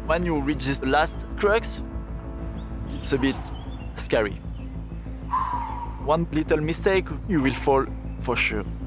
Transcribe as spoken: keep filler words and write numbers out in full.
When you reach this last crux, it's a bit scary. One little mistake, you will fall for sure.